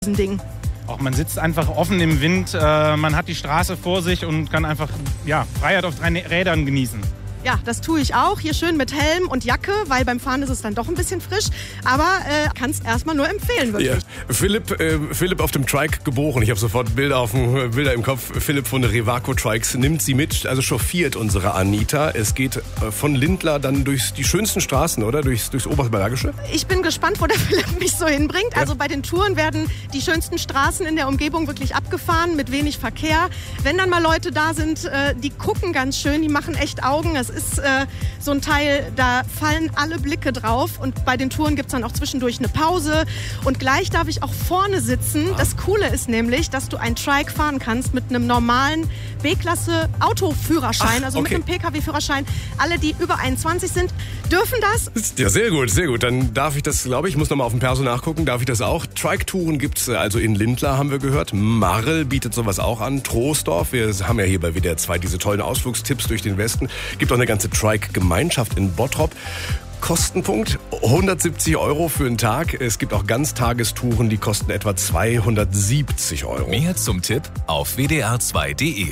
Ding. Auch man sitzt einfach offen im Wind, man hat die Straße vor sich und kann einfach Freiheit auf 3 Rädern genießen. Ja, das tue ich auch. Hier schön mit Helm und Jacke, weil beim Fahren ist es dann doch ein bisschen frisch. Aber kannst erstmal nur empfehlen, wirklich. Ja. Philipp auf dem Trike geboren. Ich habe sofort Bilder im Kopf. Philipp von Revaco Trikes nimmt sie mit, also chauffiert unsere Anita. Es geht von Lindlar dann durch die schönsten Straßen, oder? Durchs Oberbergische? Ich bin gespannt, wo der Philipp mich so hinbringt. Also bei den Touren werden die schönsten Straßen in der Umgebung wirklich abgefahren, mit wenig Verkehr. Wenn dann mal Leute da sind, die gucken ganz schön, die machen echt Augen. Es ist so ein Teil, da fallen alle Blicke drauf. Und bei den Touren gibt es dann auch zwischendurch eine Pause. Und gleich darf ich auch vorne sitzen. Das Coole ist nämlich, dass du ein Trike fahren kannst mit einem normalen B-Klasse Autoführerschein, mit einem Pkw-Führerschein. Alle, die über 21 sind, dürfen das. Ja, sehr gut, sehr gut. Dann darf ich das, glaube ich, muss nochmal auf dem Perso nachgucken, darf ich das auch. Trike-Touren gibt es also in Lindlar, haben wir gehört. Marl bietet sowas auch an. Troisdorf, wir haben ja hier bei WDR 2 diese tollen Ausflugstipps durch den Westen. Gibt auch eine ganze Trike-Gemeinschaft in Bottrop. Kostenpunkt 170 € für einen Tag. Es gibt auch Ganztagestouren, die kosten etwa 270 €. Mehr zum Tipp auf wdr2.de.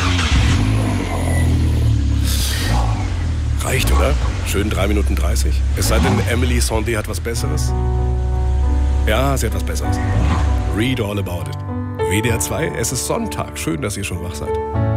Reicht, oder? Schön 3 Minuten 30. Es sei denn, Emily Sondé hat was Besseres. Ja, sie hat was Besseres. Read all about it. WDR 2, es ist Sonntag. Schön, dass ihr schon wach seid.